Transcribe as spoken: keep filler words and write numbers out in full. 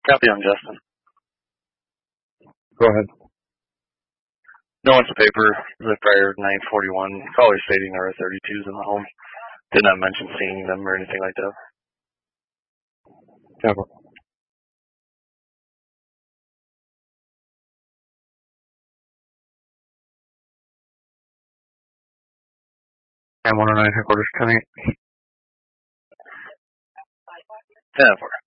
Copy on Justin. Go ahead. No one's paper. The prior nine forty-one. Caller stating there are thirty-twos in the home. Did not mention seeing them or anything like that. Cover. And one oh nine headquarters ten eight. ten four.